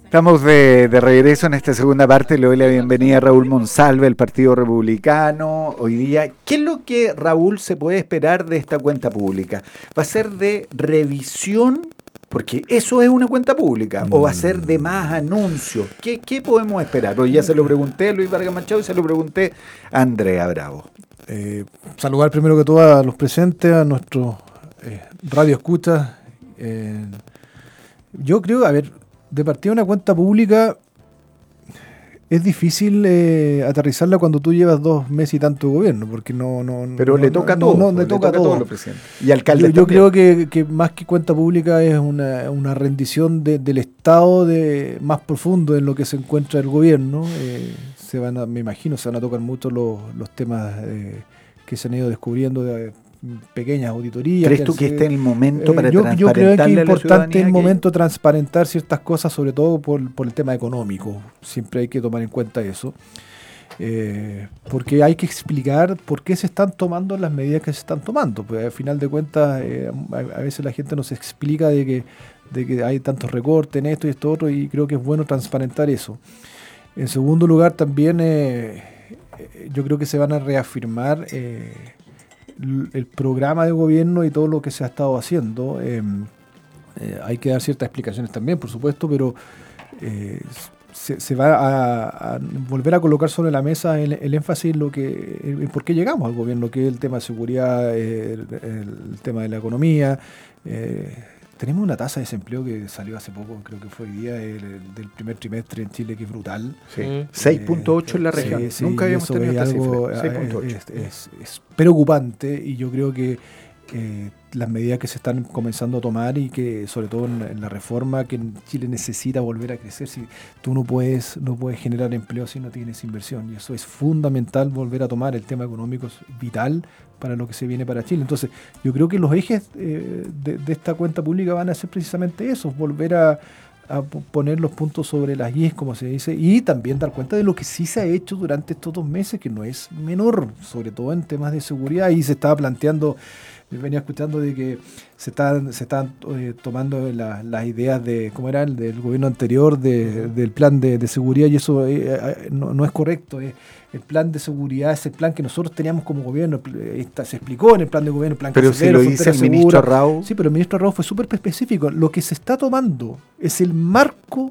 Estamos de regreso en esta segunda parte. Le doy la bienvenida a Raúl Monsalve, del Partido Republicano. Hoy día, ¿qué es lo que, Raúl, se puede esperar de esta cuenta pública? ¿Va a ser de revisión? Porque eso es una cuenta pública. ¿O va a ser de más anuncios? ¿Qué podemos esperar? Hoy ya se lo pregunté a Luis Vargas Machado y se lo pregunté a Andrea Bravo. Saludar primero que todo a los presentes, a nuestros radio escuchas. Yo creo, de partida una cuenta pública es difícil aterrizarla cuando tú llevas 2 meses y tanto de gobierno, porque Pero le toca a todos. Le toca a todos los presidentes. Y alcaldes yo creo que más que cuenta pública es una rendición del Estado más profundo en lo que se encuentra el gobierno. Me imagino se van a tocar mucho los temas que se han ido descubriendo de pequeñas auditorías. ¿Crees tú que este es el momento para transparentarle yo creo que es importante el que... momento transparentar ciertas cosas, sobre todo por el tema económico. Siempre hay que tomar en cuenta eso. Porque hay que explicar por qué se están tomando las medidas que se están tomando. Pues al final de cuentas, a veces la gente no se explica de que hay tantos recortes en esto y esto otro, y creo que es bueno transparentar eso. En segundo lugar, también yo creo que se van a reafirmar el programa de gobierno y todo lo que se ha estado haciendo. Hay que dar ciertas explicaciones también, por supuesto, pero se va a volver a colocar sobre la mesa el énfasis en por qué llegamos al gobierno, que es el tema de seguridad, el tema de la economía. Tenemos una tasa de desempleo que salió hace poco, creo que fue hoy día, del primer trimestre en Chile, que es brutal. Sí. 6.8 en la región. Sí, nunca habíamos tenido esta algo, cifra. 6.8. Es preocupante, y yo creo que las medidas que se están comenzando a tomar, y que sobre todo en la reforma, que Chile necesita volver a crecer. Si tú no puedes generar empleo si no tienes inversión, y eso es fundamental. Volver a tomar el tema económico es vital para lo que se viene para Chile. Entonces yo creo que los ejes de esta cuenta pública van a ser precisamente eso: volver a poner los puntos sobre las IES, como se dice, y también dar cuenta de lo que sí se ha hecho durante estos 2 meses, que no es menor, sobre todo en temas de seguridad. Y se estaba planteando, venía escuchando de que se están tomando las ideas de, ¿cómo era?, del gobierno anterior, del plan de seguridad, y eso no es correcto. El plan de seguridad es el plan que nosotros teníamos como gobierno. Se explicó en el plan de gobierno, el plan pero Casillero, si lo dice el ministro Rao. Sí, pero el ministro Rao fue súper específico. Lo que se está tomando es el marco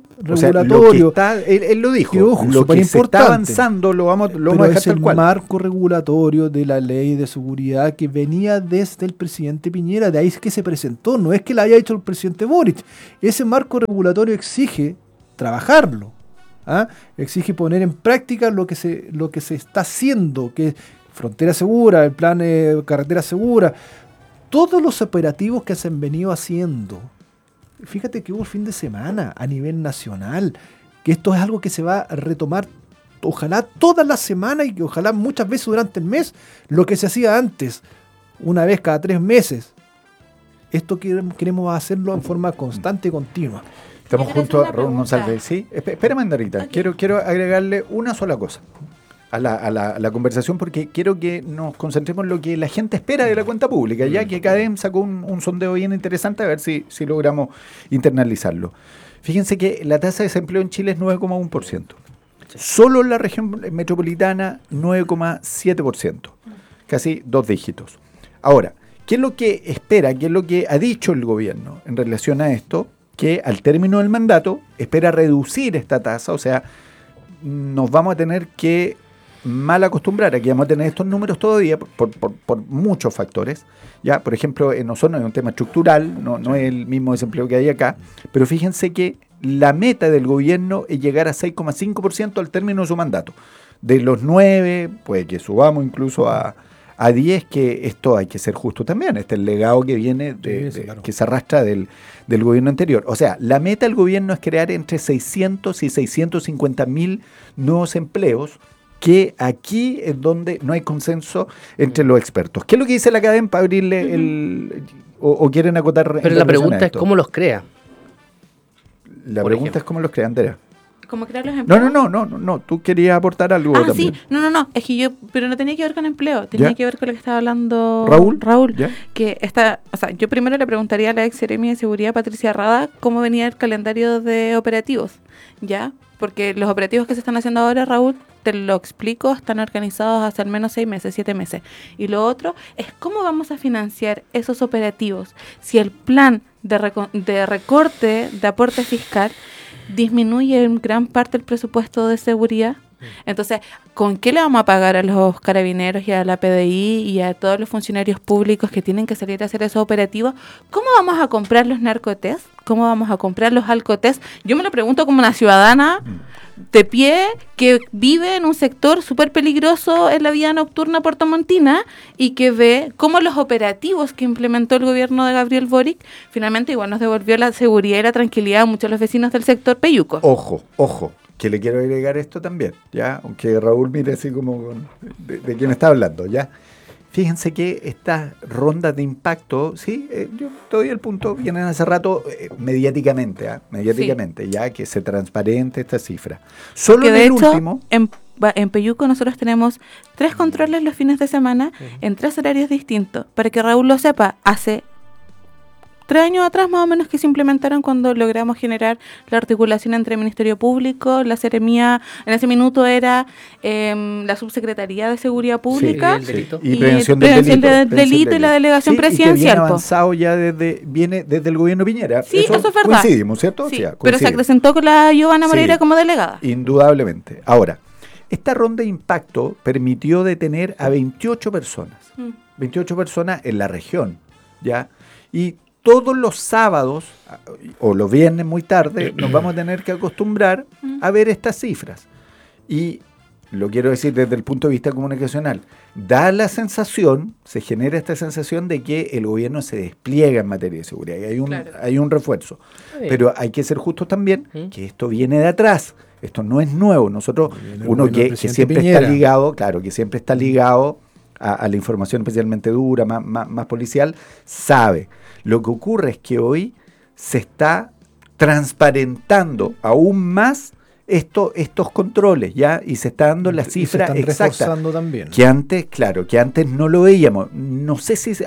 O regulatorio. sea, él lo dijo. Que, ojo, lo que se está avanzando lo vamos a dejar es tal cual. El marco regulatorio de la ley de seguridad que venía desde el presidente Piñera. De ahí es que se presentó. No es que la haya hecho el presidente Boric. Ese marco regulatorio exige trabajarlo. Exige poner en práctica lo que se está haciendo, que es frontera segura, el plan carretera segura, todos los operativos que se han venido haciendo. Fíjate que hubo el fin de semana a nivel nacional, que esto es algo que se va a retomar, ojalá toda la semana, y que ojalá muchas veces durante el mes, lo que se hacía antes, una vez cada 3 meses. Esto queremos hacerlo en forma constante y continua. Estamos junto a Raúl Monsalve. Sí, espérame, Andarita. Okay. Quiero agregarle una sola cosa a la conversación, porque quiero que nos concentremos en lo que la gente espera de la cuenta pública, ya que CADEM sacó un sondeo bien interesante, a ver si logramos internalizarlo. Fíjense que la tasa de desempleo en Chile es 9,1%. Solo en la región metropolitana, 9,7%. Casi 2 dígitos. Ahora, ¿qué es lo que espera? ¿Qué es lo que ha dicho el gobierno en relación a esto? Que al término del mandato espera reducir esta tasa, o sea, nos vamos a tener que mal acostumbrar a que vamos a tener estos números todavía por muchos factores. Ya, por ejemplo, en Osorno es un tema estructural, no es el mismo desempleo que hay acá, pero fíjense que la meta del gobierno es llegar a 6,5% al término de su mandato. De los 9, puede que subamos incluso a 10, que esto hay que ser justo también. Este es el legado que viene, claro, que se arrastra del gobierno anterior. O sea, la meta del gobierno es crear entre 600 y 650 mil nuevos empleos, que aquí es donde no hay consenso entre los expertos. ¿Qué es lo que dice la CADEM para abrirle o quieren acotar? Pero la pregunta es cómo los crea. La pregunta es cómo los crea, Andrea. ¿Cómo crear los empleos? No, tú querías aportar algo también. Sí, no, es que pero no tenía que ver con empleo, tenía que ver con lo que estaba hablando Raúl, ¿ya? Que yo primero le preguntaría a la ex seremi de seguridad, Patricia Rada, cómo venía el calendario de operativos, ¿ya? Porque los operativos que se están haciendo ahora, Raúl, te lo explico, están organizados hace al menos 6 meses, 7 meses. Y lo otro es cómo vamos a financiar esos operativos si el plan de recorte de aporte fiscal disminuye en gran parte el presupuesto de seguridad. Entonces, ¿con qué le vamos a pagar a los carabineros y a la PDI y a todos los funcionarios públicos que tienen que salir a hacer esos operativos? ¿Cómo vamos a comprar los narcotest? ¿Cómo vamos a comprar los alcotest? Yo me lo pregunto como una ciudadana de pie que vive en un sector súper peligroso en la vida nocturna puertomontina y que ve cómo los operativos que implementó el gobierno de Gabriel Boric finalmente igual nos devolvió la seguridad y la tranquilidad a muchos de los vecinos del sector Peyuco. Ojo, que le quiero agregar esto también, ¿ya? Aunque Raúl mire así como de quién está hablando, ¿ya? Fíjense que estas rondas de impacto, sí, yo te doy el punto, vienen hace rato mediáticamente, ya que se transparente esta cifra. Solo que en de el hecho, último... En Peyuco nosotros tenemos 3 controles los fines de semana en 3 horarios distintos. Para que Raúl lo sepa, hace 3 años atrás más o menos que se implementaron cuando logramos generar la articulación entre el Ministerio Público, la Seremía, en ese minuto era la Subsecretaría de Seguridad Pública y Prevención del Delito y la Delegación Presidencial. Y que viene avanzado ya viene desde el gobierno Piñera. Sí, eso es verdad. Coincidimos, ¿cierto? Sí, pero se acrecentó con la Giovanna Moreira como delegada. Indudablemente. Ahora, esta ronda de impacto permitió detener a 28 personas. 28 personas en la región, ¿ya? Y todos los sábados o los viernes muy tarde nos vamos a tener que acostumbrar a ver estas cifras. Y lo quiero decir desde el punto de vista comunicacional, se genera esta sensación de que el gobierno se despliega en materia de seguridad y hay un refuerzo. Pero hay que ser justos también que esto viene de atrás. Esto no es nuevo. Nosotros, uno que siempre Piñera está ligado, que siempre está ligado a la información especialmente dura, más policial, sabe. Lo que ocurre es que hoy se está transparentando aún más estos controles, ¿ya? Y se está dando la cifra exacta. También. Que antes no lo veíamos. No sé si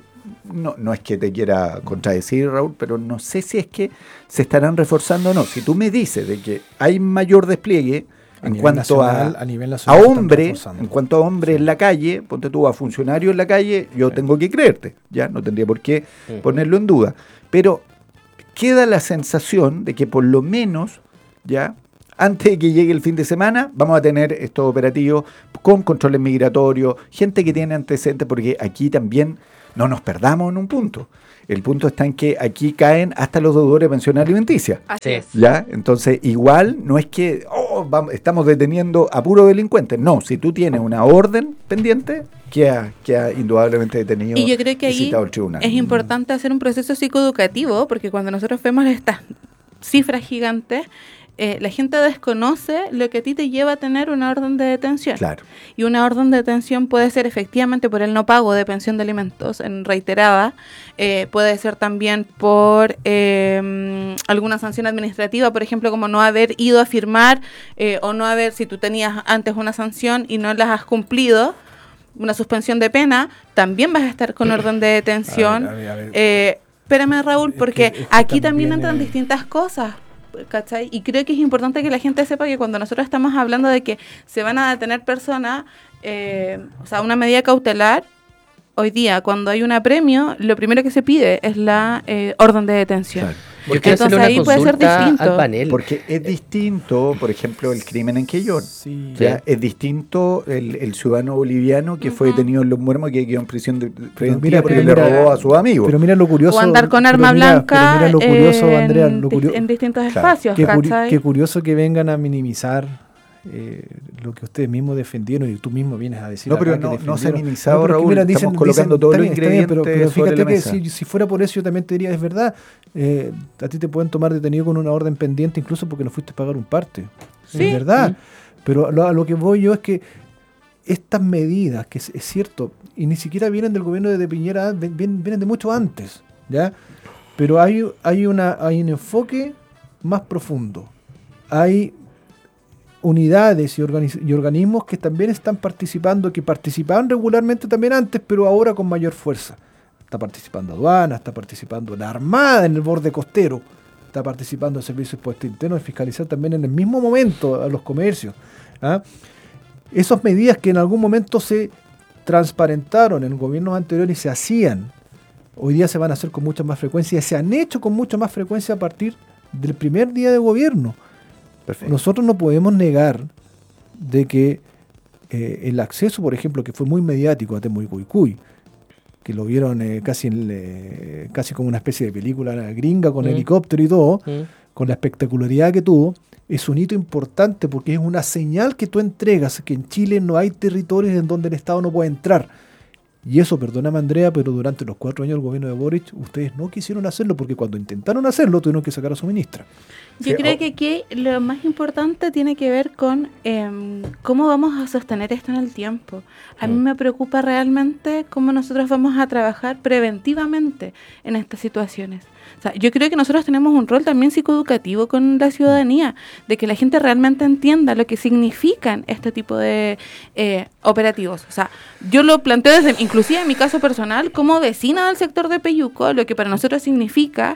no es que te quiera contradecir, Raúl, pero no sé si es que se estarán reforzando o no. Si tú me dices de que hay mayor despliegue en cuanto a hombre, en la calle, ponte tú a funcionario en la calle, yo tengo que creerte, ya no tendría por qué ponerlo en duda. Pero queda la sensación de que por lo menos, ya antes de que llegue el fin de semana, vamos a tener estos operativos con controles migratorios, gente que tiene antecedentes, porque aquí también no nos perdamos en un punto. El punto está en que aquí caen hasta los deudores de pensión alimenticia. Así es. ¿Ya? Entonces, igual no es que estamos deteniendo a puro delincuente. No, si tú tienes una orden pendiente, queda indudablemente detenido. Y yo creo que ahí es importante hacer un proceso psicoeducativo, porque cuando nosotros vemos estas cifras gigantes, la gente desconoce lo que a ti te lleva a tener una orden de detención. Claro. Y una orden de detención puede ser efectivamente por el no pago de pensión de alimentos en reiterada, puede ser también por alguna sanción administrativa, por ejemplo, como no haber ido a firmar o no haber, si tú tenías antes una sanción y no las has cumplido, una suspensión de pena, también vas a estar con orden de detención. Espérame, Raúl, porque aquí también entran distintas cosas. ¿Cachai? Y creo que es importante que la gente sepa que cuando nosotros estamos hablando de que se van a detener personas, una medida cautelar, hoy día cuando hay un apremio, lo primero que se pide es la orden de detención. Claro. Porque entonces ahí puede ser distinto. Al panel. Porque es distinto, por ejemplo, el crimen en Quellón. Sí. Es distinto el ciudadano boliviano que fue detenido en Los Muermos y que quedó en prisión preventiva porque le robó a sus amigos. Pero mira lo curioso. O andar con arma blanca mira lo curioso, Andrea, en distintos espacios. Qué curioso que vengan a minimizar lo que ustedes mismos defendieron y tú mismo vienes a decir. No, pero no se ha minimizado, Raúl. Estamos colocando todos los ingredientes. Pero fíjate que si fuera por eso, yo también te diría, es verdad, a ti te pueden tomar detenido con una orden pendiente incluso porque no fuiste a pagar un parte. Sí. Es verdad. Pero a lo que voy yo es que estas medidas, que es cierto, y ni siquiera vienen del gobierno de Piñera, vienen de mucho antes, ¿ya? Pero hay un enfoque más profundo. Hay unidades y organismos que también están participando, que participaban regularmente también antes, pero ahora con mayor fuerza. Está participando aduana, está participando la Armada en el borde costero, está participando el Servicio de Impuestos Internos, de fiscalizar también en el mismo momento a los comercios. ¿Ah? Esas medidas que en algún momento se transparentaron en gobiernos anteriores y se hacían, hoy día se van a hacer con mucha más frecuencia y se han hecho con mucha más frecuencia a partir del primer día de gobierno. Perfecto. Nosotros no podemos negar de que el acceso, por ejemplo, que fue muy mediático a Temuco-Icuy, que lo vieron casi como una especie de película gringa con helicóptero y todo, con la espectacularidad que tuvo, es un hito importante porque es una señal que tú entregas que en Chile no hay territorios en donde el Estado no puede entrar. Y eso, perdóname Andrea, pero durante los 4 años del gobierno de Boric, ustedes no quisieron hacerlo porque cuando intentaron hacerlo tuvieron que sacar a su ministra. Yo creo que aquí lo más importante tiene que ver con cómo vamos a sostener esto en el tiempo. A mí me preocupa realmente cómo nosotros vamos a trabajar preventivamente en estas situaciones. O sea, yo creo que nosotros tenemos un rol también psicoeducativo con la ciudadanía, de que la gente realmente entienda lo que significan este tipo de operativos. O sea, yo lo planteo desde, inclusive en mi caso personal, como vecina del sector de Peyuco, lo que para nosotros significa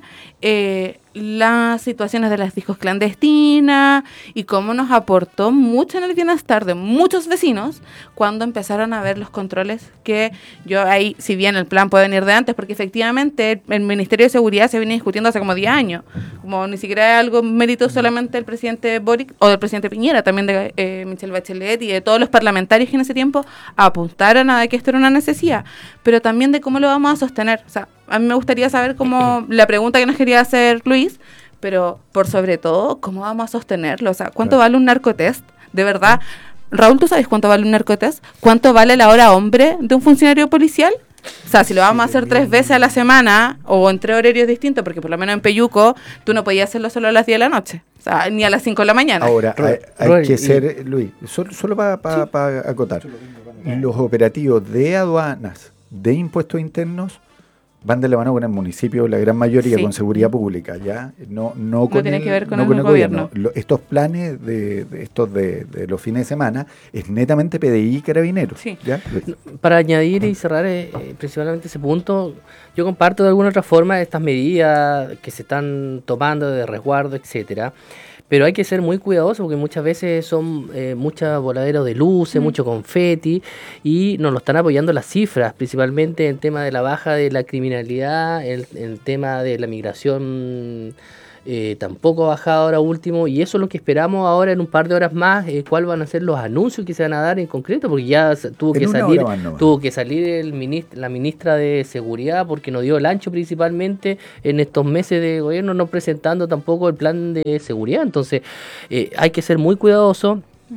las situaciones de las discos clandestinas y cómo nos aportó mucho en el bienestar de muchos vecinos cuando empezaron a ver los controles que yo ahí, si bien el plan puede venir de antes, porque efectivamente el Ministerio de Seguridad se viene discutiendo hace como 10 años, como ni siquiera es algo mérito solamente del presidente Boric o del presidente Piñera, también de Michelle Bachelet y de todos los parlamentarios que en ese tiempo apuntaron a que esto era una necesidad, pero también de cómo lo vamos a sostener. O sea, a mí me gustaría saber cómo, la pregunta que nos quería hacer Luis, pero por sobre todo, ¿cómo vamos a sostenerlo? O sea, ¿cuánto vale un narcotest? De verdad, Raúl, ¿tú sabes cuánto vale un narcotest? ¿Cuánto vale la hora hombre de un funcionario policial? O sea, si lo vamos a hacer 3 veces a la semana o en 3 horarios distintos, porque por lo menos en Peyuco tú no podías hacerlo solo a las 10 de la noche, o sea, ni a las 5 de la mañana. Ahora, hay que ser, Luis, solo para acotar, los operativos de aduanas, de impuestos internos, van de la mano con el municipio, la gran mayoría con seguridad pública, ¿ya? No tiene que ver con el gobierno. Estos planes de los fines de semana es netamente PDI y Carabineros. Sí. ¿Ya? Para añadir y cerrar principalmente ese punto, yo comparto de alguna otra forma estas medidas que se están tomando de resguardo, etcétera. Pero hay que ser muy cuidadosos porque muchas veces son muchos voladeros de luces, mucho confeti, y nos lo están apoyando las cifras, principalmente el tema de la baja de la criminalidad, el tema de la migración tampoco ha bajado ahora último, y eso es lo que esperamos ahora en un par de horas más, cuáles van a ser los anuncios que se van a dar en concreto, porque ya tuvo que salir la ministra de Seguridad porque no dio el ancho principalmente en estos meses de gobierno, no presentando tampoco el plan de seguridad. Entonces hay que ser muy cuidadoso.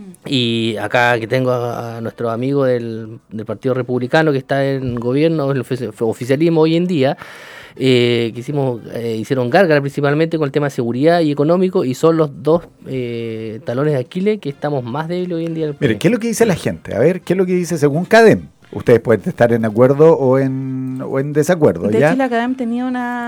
Y acá que tengo a nuestro amigo del Partido Republicano que está en gobierno, el oficialismo hoy en día, que hicieron gárgara principalmente con el tema de seguridad y económico, y son los dos talones de Aquiles que estamos más débiles hoy en día. Mire, ¿qué es lo que dice la gente? A ver, ¿qué es lo que dice según CADEM? Ustedes pueden estar en acuerdo o en desacuerdo. De ¿ya? hecho, la CADEM tenía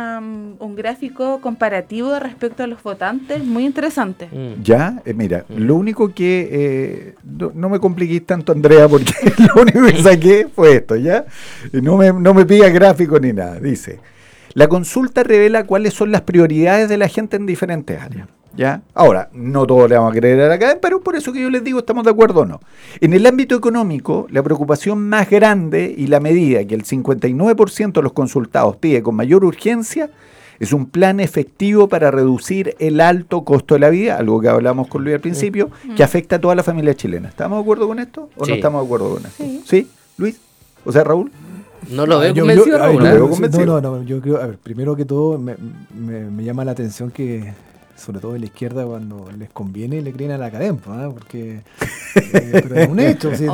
un gráfico comparativo respecto a los votantes muy interesante. Ya, mira, lo único que... no me compliquéis tanto, Andrea, porque lo único que saqué fue esto, ¿ya? No me pida gráfico ni nada. Dice, la consulta revela cuáles son las prioridades de la gente en diferentes áreas. ¿Ya? Ahora, no todos le vamos a creer a la CADEM, pero por eso que yo les digo, ¿estamos de acuerdo o no? En el ámbito económico, la preocupación más grande y la medida que el 59% de los consultados pide con mayor urgencia es un plan efectivo para reducir el alto costo de la vida, algo que hablamos con Luis al principio, que afecta a toda la familia chilena. ¿Estamos de acuerdo con esto o no estamos de acuerdo con esto? ¿Sí, Luis? O sea, Raúl. No lo veo convencido, Raúl. No, yo creo, a ver, primero que todo me llama la atención que sobre todo en la izquierda, cuando les conviene le creen a la CADEM, ¿no? Porque pero es un hecho. ¿Sí?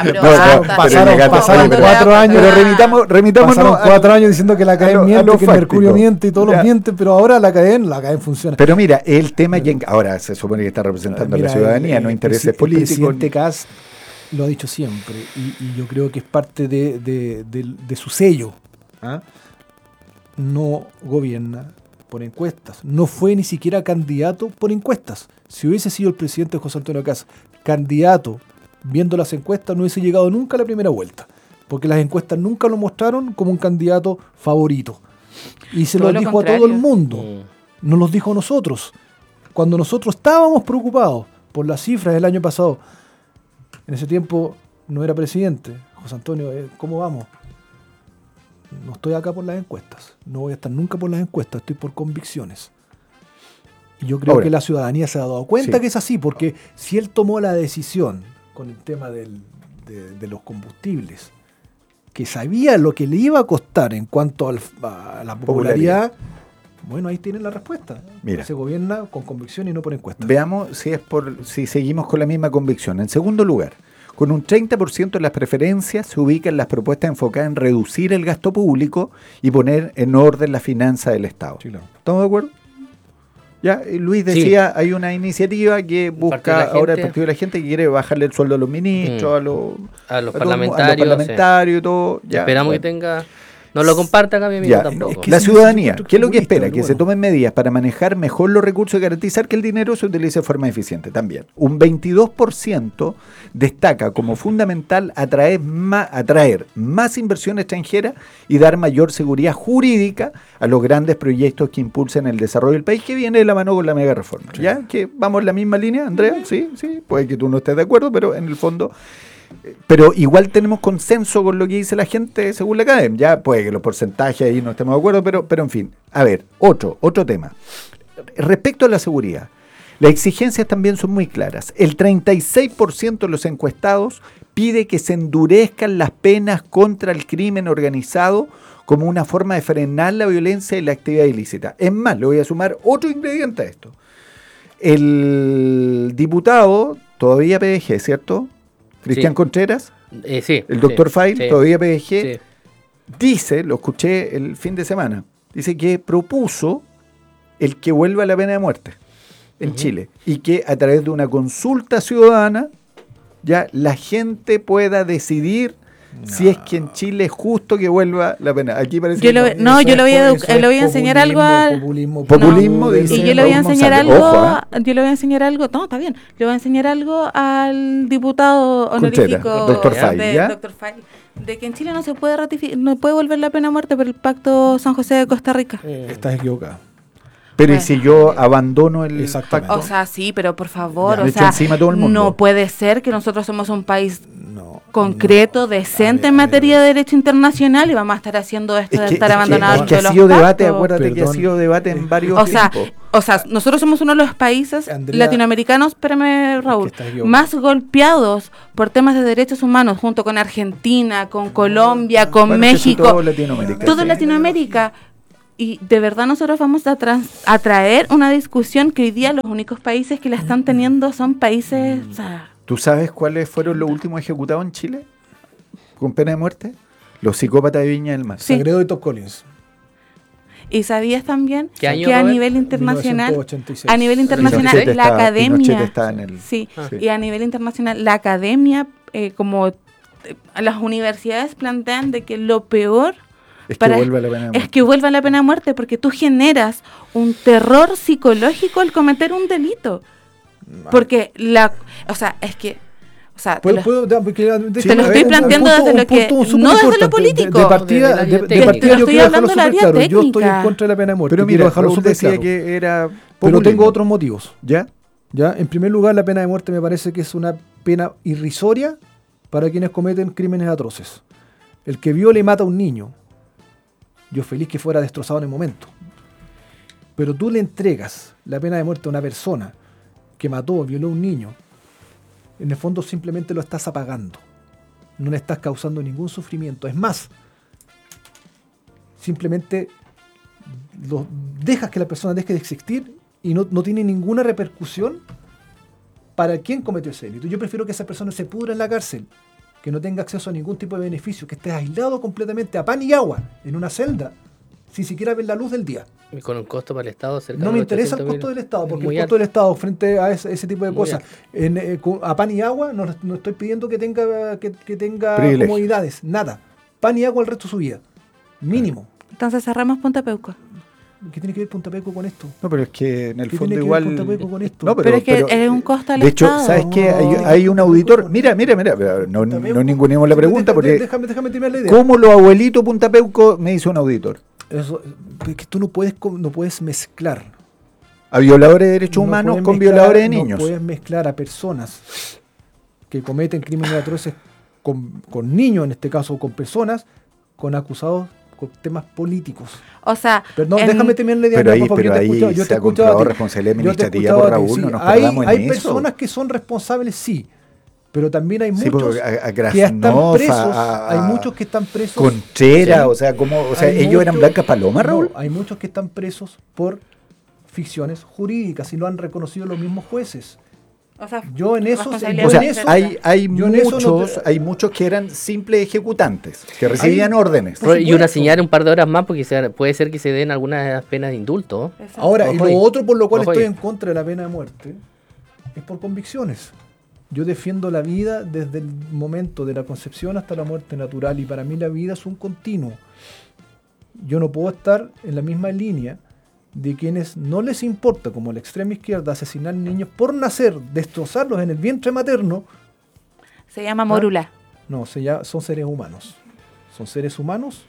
Pasaron 4 años. Pero remitámonos. Pasaron 4 años diciendo que la CADEM miente, que el Mercurio miente y todos los mienten, pero ahora la CADEM funciona. Pero mira, el tema que ahora se supone que está representando a la ciudadanía, no intereses políticos. El presidente Kast lo ha dicho siempre, y yo creo que es parte de su sello. ¿Ah? No gobierna, por encuestas. No fue ni siquiera candidato por encuestas. Si hubiese sido el presidente José Antonio Kast candidato viendo las encuestas, no hubiese llegado nunca a la primera vuelta. Porque las encuestas nunca lo mostraron como un candidato favorito. Y se lo dijo a todo el mundo. Nos los dijo a nosotros. Cuando nosotros estábamos preocupados por las cifras del año pasado, en ese tiempo no era presidente. José Antonio, ¿cómo vamos? No estoy acá por las encuestas. No voy a estar nunca por las encuestas. Estoy por convicciones. Y yo creo que la ciudadanía se ha dado cuenta que es así, porque si él tomó la decisión con el tema de los combustibles, que sabía lo que le iba a costar en cuanto a la popularidad, bueno, ahí tienen la respuesta. Mira. Se gobierna con convicción y no por encuestas. Veamos si seguimos con la misma convicción. En segundo lugar, con un 30% de las preferencias se ubican las propuestas enfocadas en reducir el gasto público y poner en orden la finanza del Estado. Sí, claro. ¿Estamos de acuerdo? Ya, Luis decía, hay una iniciativa que busca ahora el Partido de la Gente que quiere bajarle el sueldo a los ministros, a los parlamentarios y todo. Ya, esperamos que tenga... No lo comparta acá, mi amigo, tampoco. La ciudadanía, ¿qué es lo que espera? Que se tomen medidas para manejar mejor los recursos y garantizar que el dinero se utilice de forma eficiente también. Un 22% destaca como fundamental atraer más inversión extranjera y dar mayor seguridad jurídica a los grandes proyectos que impulsen el desarrollo del país, que viene de la mano con la mega reforma. Sí. ¿Ya? ¿Que vamos en la misma línea, Andrea? Sí, puede que tú no estés de acuerdo, pero en el fondo... Pero igual tenemos consenso con lo que dice la gente según la academia. Ya puede que los porcentajes ahí no estemos de acuerdo, pero en fin. A ver, otro tema. Respecto a la seguridad, las exigencias también son muy claras. El 36% de los encuestados pide que se endurezcan las penas contra el crimen organizado como una forma de frenar la violencia y la actividad ilícita. Es más, le voy a sumar otro ingrediente a esto. El diputado, todavía PDG, ¿cierto? Cristian Contreras, el doctor File, todavía PDG, dice, lo escuché el fin de semana, dice que propuso el que vuelva la pena de muerte en Chile y que a través de una consulta ciudadana ya la gente pueda decidir si es que en Chile es justo que vuelva la pena. Aquí parece yo le voy a enseñar algo al populismo dice, y yo le voy a enseñar algo, yo le voy a enseñar algo, no, está bien. Le voy a enseñar algo al diputado honorífico Dr. Fay, de que en Chile no se puede no puede volver la pena de muerte por el Pacto San José de Costa Rica. Estás equivocada. Pero ¿y si yo abandono el pacto? O sea, sí, pero por favor, ya, o sea, encima todo el mundo. No puede ser que nosotros somos un país concreto, decente en materia de derecho internacional y vamos a estar haciendo esto de estar abandonados todos los pactos. Ha sido debate, acuérdate que ha sido debate en varios tiempos. O sea, nosotros somos uno de los países latinoamericanos, espérame Raúl, más golpeados por temas de derechos humanos, junto con Argentina, con Colombia, con México, todo Latinoamérica. Y de verdad nosotros vamos a traer una discusión que hoy día los únicos países que la están teniendo son países... O sea, ¿tú sabes cuáles fueron los últimos ejecutados en Chile con pena de muerte? Los psicópatas de Viña del Mar. Sí. Sagredo y Top Collins. ¿Y sabías también que a nivel internacional, la academia, y a nivel internacional la academia, como las universidades plantean de que lo peor es que vuelva la pena de muerte, porque tú generas un terror psicológico al cometer un delito. Porque te lo estoy planteando desde lo que no desde lo político. De partida yo quiero dejarlo súper claro. Yo estoy en contra de la pena de muerte. Pero mira, dejarlo súper claro. Que era pero tengo otros motivos. ¿Ya? En primer lugar, la pena de muerte me parece que es una pena irrisoria para quienes cometen crímenes atroces. El que viola y mata a un niño, yo feliz que fuera destrozado en el momento. Pero tú le entregas la pena de muerte a una persona que mató o violó a un niño, en el fondo simplemente lo estás apagando. No le estás causando ningún sufrimiento. Es más, simplemente dejas que la persona deje de existir y no tiene ninguna repercusión para quien cometió ese delito. Yo prefiero que esa persona se pudra en la cárcel, que no tenga acceso a ningún tipo de beneficio, que esté aislado completamente a pan y agua en una celda, sin siquiera ver la luz del día. Y con un costo para el Estado cerca no me interesa el costo del Estado, porque el costo del Estado frente a ese tipo de cosas, a pan y agua, no estoy pidiendo que tenga comodidades, nada. Pan y agua el resto de su vida, mínimo. Entonces cerramos Punta Peuco. ¿Qué tiene que ver Punta Peuco con esto? No, pero es que en el ¿Qué fondo tiene que igual... ver Punta Peuco con esto? No, Pero es que es un costo al de hecho, Estado. ¿sabes qué? No, Hay un Punta auditor... Peuco. Mira, no ningunemos la pregunta, porque... Déjame terminar la idea. ¿Cómo los abuelitos Punta Peuco? Me dice un auditor. Eso, es que tú no puedes mezclar. A violadores de derechos No humanos puedes con mezclar- violadores de niños. No puedes mezclar a personas que cometen crímenes atroces con niños, en este caso, con personas, con acusados con temas políticos. O sea, Perdón, en- déjame terminar la idea. Pero ahí, Rafa, porque pero yo te he ahí escuchado- yo te se he ha escuchado a comprobado ti. responsabilidad Yo te he administrativa escuchado por a ti, Raúl, sí. no nos perdamos Hay en eso. personas que son responsables, sí, pero también hay Sí, muchos porque a que están Krasnov, presos. a- Hay muchos que están presos. Contreras, Sí. o sea, Hay ellos eran muchos- blancas palomas, Raúl. No, hay muchos que están presos por ficciones jurídicas y lo han reconocido los mismos jueces. o sea, Yo en eso, responsabilidad O sea, en eso- hay yo en eso no te- hay muchos que eran simples ejecutantes, que recibían órdenes. Por Y una supuesto. señal un par de horas más porque puede ser que se den algunas penas de indulto. exacto. Ahora, y Ojo ahí. lo otro por lo cual Ojo estoy ahí. en contra de la pena de muerte es por convicciones. Yo defiendo la vida desde el momento de la concepción hasta la muerte natural y para mí la vida es un continuo. Yo no puedo estar en la misma línea de quienes no les importa, como la extrema izquierda, asesinar niños por nacer, destrozarlos en el vientre materno. Se llama mórula. No, son seres humanos. Son seres humanos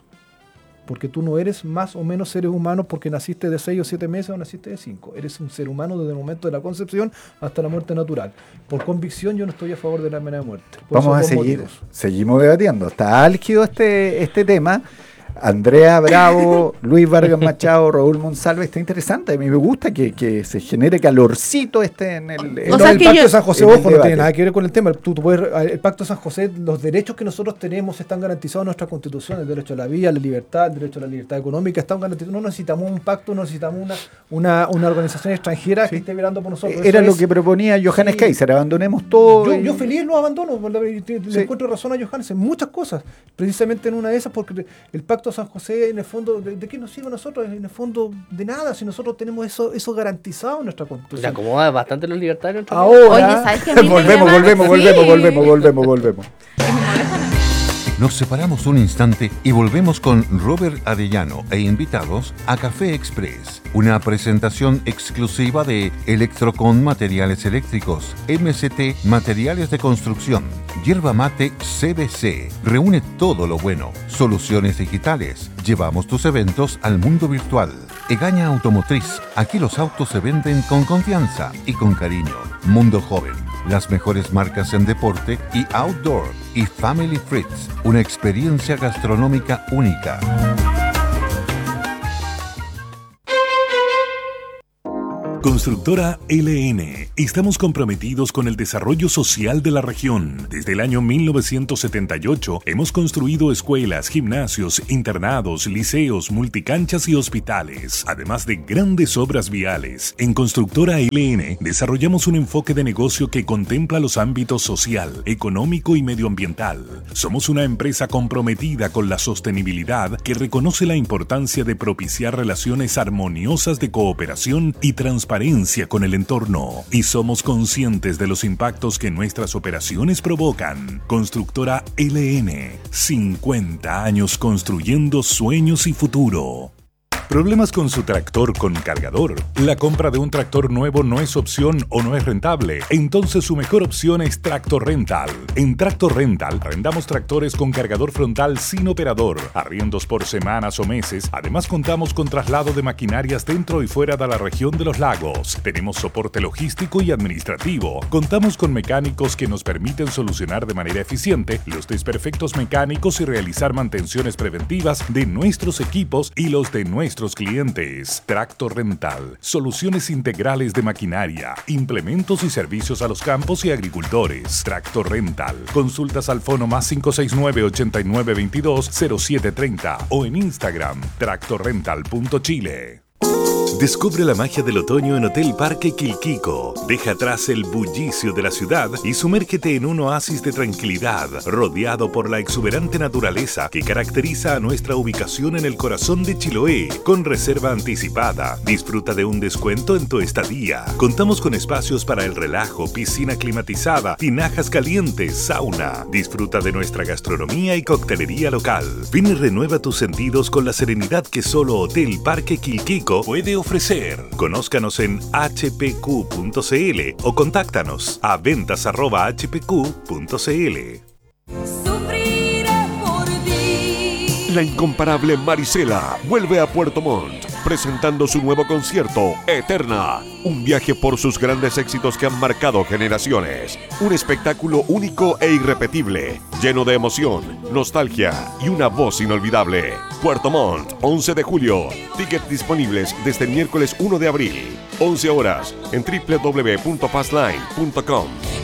porque tú no eres más o menos seres humanos porque naciste de 6 o 7 meses o naciste de 5. Eres un ser humano desde el momento de la concepción hasta la muerte natural. Por convicción yo no estoy a favor de la pena de muerte. Por Vamos a esos dos seguir, motivos. seguimos debatiendo. Está álgido este tema. Andrea Bravo, Luis Vargas Machado, Raúl Monsalve, está interesante. A mí me gusta que se genere calorcito en el... O No, sea, el que Pacto yo- de San José, en el ojo, no debate. tiene nada que ver con el tema. El Pacto de San José, los derechos que nosotros tenemos están garantizados en nuestra Constitución, el derecho a la vida, la libertad, el derecho a la libertad económica, están garantizados. No necesitamos un pacto, no necesitamos una organización extranjera que esté velando por nosotros. Era Eso lo que proponía Johannes sí. Kaiser, abandonemos todo. Yo feliz lo abandono, le Sí. encuentro razón a Johannes en muchas cosas, precisamente en una de esas, porque el Pacto de San José, en el fondo, ¿de qué nos sirve a nosotros? En el fondo, de nada, si nosotros tenemos eso garantizado en nuestra Le Constitución. acomoda bastante los libertarios. entre Ahora, Oye, ¿sabes qué? A mí me Volvemos, llama- volvemos. Nos separamos un instante y volvemos con Robert Arellano e invitados a Café Express, una presentación exclusiva de Electrocon Materiales Eléctricos, MCT Materiales de Construcción, Yerba Mate CBC. Reúne todo lo bueno, soluciones digitales. Llevamos tus eventos al mundo virtual. Egaña Automotriz, aquí los autos se venden con confianza y con cariño. Mundo Joven, las mejores marcas en deporte y outdoor. Y Family Fritz, una experiencia gastronómica única. Constructora LN. Estamos comprometidos con el desarrollo social de la región. Desde el año 1978 hemos construido escuelas, gimnasios, internados, liceos, multicanchas y hospitales, además de grandes obras viales. En Constructora LN desarrollamos un enfoque de negocio que contempla los ámbitos social, económico y medioambiental. Somos una empresa comprometida con la sostenibilidad que reconoce la importancia de propiciar relaciones armoniosas de cooperación y transparencia con el entorno, y somos conscientes de los impactos que nuestras operaciones provocan. Constructora LN, 50 años construyendo sueños y futuro. ¿Problemas con su tractor con cargador? ¿La compra de un tractor nuevo no es opción o no es rentable? Entonces su mejor opción es Tractor Rental. En Tractor Rental arrendamos tractores con cargador frontal sin operador, arriendos por semanas o meses. Además contamos con traslado de maquinarias dentro y fuera de la región de los lagos. Tenemos soporte logístico y administrativo. Contamos con mecánicos que nos permiten solucionar de manera eficiente los desperfectos mecánicos y realizar mantenciones preventivas de nuestros equipos y los de nuestros clientes. Tractor Rental, soluciones integrales de maquinaria, implementos y servicios a los campos y agricultores. Tractor Rental, consultas al fono más 569-8922-0730 o en Instagram, tractorrental.chile. Descubre la magia del otoño en Hotel Parque Quilquico. Deja atrás el bullicio de la ciudad y sumérgete en un oasis de tranquilidad, rodeado por la exuberante naturaleza que caracteriza a nuestra ubicación en el corazón de Chiloé. Con reserva anticipada, disfruta de un descuento en tu estadía. Contamos con espacios para el relajo, piscina climatizada, tinajas calientes, sauna. Disfruta de nuestra gastronomía y coctelería local. Ven y renueva tus sentidos con la serenidad que solo Hotel Parque Quilquico puede ofrecer. Conózcanos en hpq.cl o contáctanos a ventas@hpq.cl. La incomparable Marisela vuelve a Puerto Montt, presentando su nuevo concierto, Eterna. Un viaje por sus grandes éxitos que han marcado generaciones. Un espectáculo único e irrepetible, lleno de emoción, nostalgia y una voz inolvidable. Puerto Montt, 11 de julio. Tickets disponibles desde el miércoles 1 de abril. 11 horas en www.passline.com.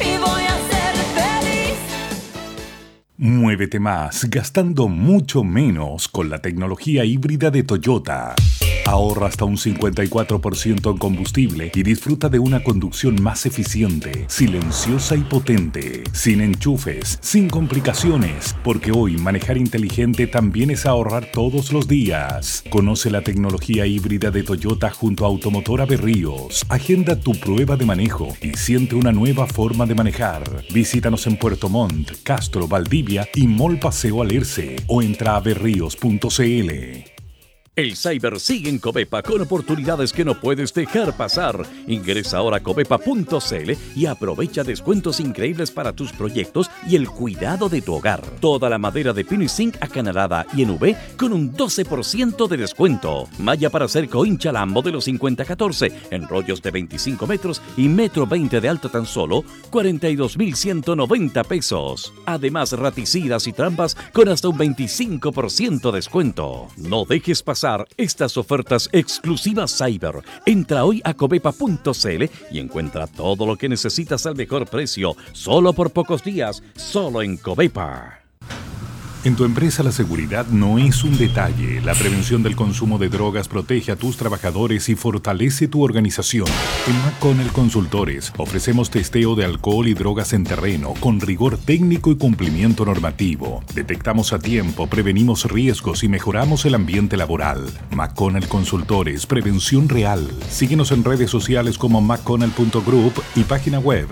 Muévete más gastando mucho menos con la tecnología híbrida de Toyota. Ahorra hasta un 54% en combustible y disfruta de una conducción más eficiente, silenciosa y potente, sin enchufes, sin complicaciones, porque hoy manejar inteligente también es ahorrar todos los días. Conoce la tecnología híbrida de Toyota junto a Automotora Berríos. Agenda tu prueba de manejo y siente una nueva forma de manejar. Visítanos en Puerto Montt, Castro, Valdivia y Mall Paseo Alerce o entra a berríos.cl. El Cyber sigue en Covepa con oportunidades que no puedes dejar pasar. Ingresa ahora a covepa.cl y aprovecha descuentos increíbles para tus proyectos y el cuidado de tu hogar. Toda la madera de pino y zinc acanalada y en UV con un 12% de descuento. Malla para cerco Inchalam modelo 5014 en rollos de 25 metros y metro 20 de alto tan solo 42.190 pesos. Además, raticidas y trampas con hasta un 25% de descuento. No dejes pasar estas ofertas exclusivas Cyber. Entra hoy a covepa.cl y encuentra todo lo que necesitas al mejor precio, solo por pocos días, solo en Covepa. En tu empresa la seguridad no es un detalle. La prevención del consumo de drogas protege a tus trabajadores y fortalece tu organización. En McConnell Consultores ofrecemos testeo de alcohol y drogas en terreno con rigor técnico y cumplimiento normativo. Detectamos a tiempo, prevenimos riesgos y mejoramos el ambiente laboral. McConnell Consultores, prevención real. Síguenos en redes sociales como mcconnell.group y página web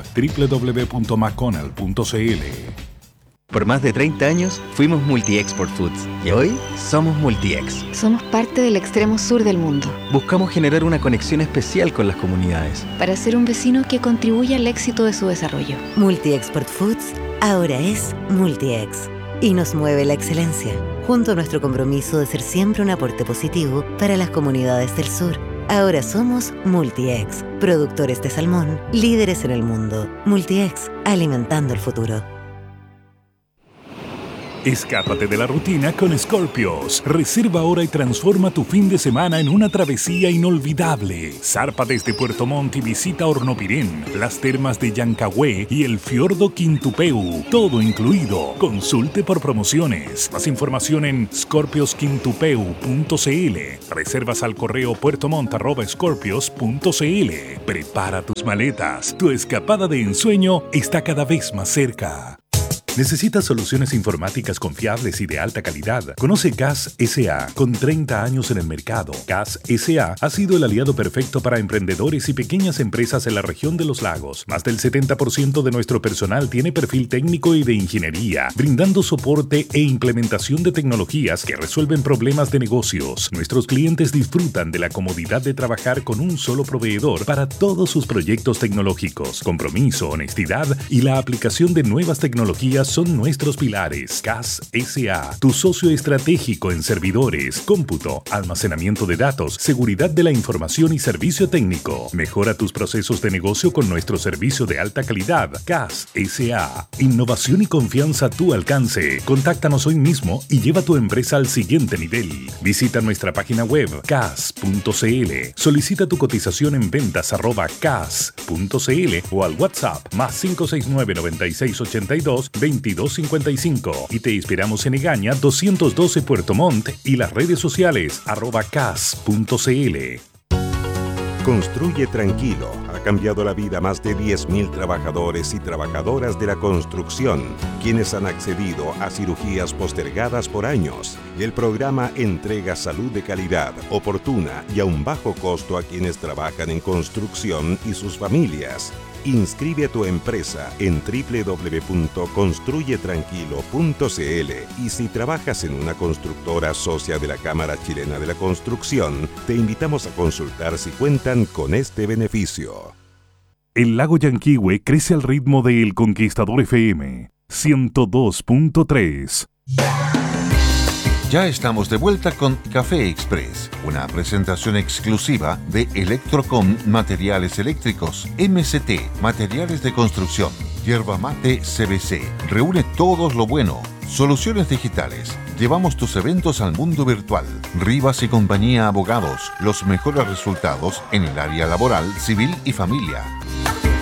www.mcconnell.cl. Por más de 30 años fuimos Multi-Export Foods y hoy somos Multi-Ex. Somos parte del extremo sur del mundo. Buscamos generar una conexión especial con las comunidades. Para ser un vecino que contribuya al éxito de su desarrollo. Multi-Export Foods ahora es Multi-Ex y nos mueve la excelencia, junto a nuestro compromiso de ser siempre un aporte positivo para las comunidades del sur. Ahora somos Multi-Ex, productores de salmón, líderes en el mundo. Multi-Ex, alimentando el futuro. Escápate de la rutina con Scorpios. Reserva ahora y transforma tu fin de semana en una travesía inolvidable. Zarpa desde Puerto Montt y visita Hornopirén, las termas de Yancahue y el fiordo Quintupeu. Todo incluido. Consulte por promociones. Más información en scorpiosquintupeu.cl. Reservas al correo puertomont@scorpios.cl. Prepara tus maletas. Tu escapada de ensueño está cada vez más cerca. ¿Necesitas soluciones informáticas confiables y de alta calidad? Conoce CAS S.A. con 30 años en el mercado. CAS S.A. ha sido el aliado perfecto para emprendedores y pequeñas empresas en la región de los lagos. Más del 70% de nuestro personal tiene perfil técnico y de ingeniería, brindando soporte e implementación de tecnologías que resuelven problemas de negocios. Nuestros clientes disfrutan de la comodidad de trabajar con un solo proveedor para todos sus proyectos tecnológicos. Compromiso, honestidad y la aplicación de nuevas tecnologías son nuestros pilares. CAS S.A., tu socio estratégico en servidores, cómputo, almacenamiento de datos, seguridad de la información y servicio técnico. Mejora tus procesos de negocio con nuestro servicio de alta calidad. CAS S.A., innovación y confianza a tu alcance. Contáctanos hoy mismo y lleva tu empresa al siguiente nivel. Visita nuestra página web cas.cl. Solicita tu cotización en ventas@cas.cl o al WhatsApp más 569 9682 2255 y te esperamos en Egaña 212 Puerto Montt y las redes sociales @cas.cl. Construye Tranquilo ha cambiado la vida a más de 10.000 trabajadores y trabajadoras de la construcción, quienes han accedido a cirugías postergadas por años. El programa entrega salud de calidad, oportuna y a un bajo costo a quienes trabajan en construcción y sus familias. Inscribe a tu empresa en www.construyetranquilo.cl y si trabajas en una constructora socia de la Cámara Chilena de la Construcción, te invitamos a consultar si cuentan con este beneficio. El lago Yanquihue crece al ritmo de El Conquistador FM 102.3. Ya estamos de vuelta con Café Express, una presentación exclusiva de Electrocom Materiales Eléctricos, MCT, Materiales de Construcción, Yerba Mate CBC. Reúne todo lo bueno. Soluciones digitales. Llevamos tus eventos al mundo virtual. Rivas y compañía Abogados. Los mejores resultados en el área laboral, civil y familia.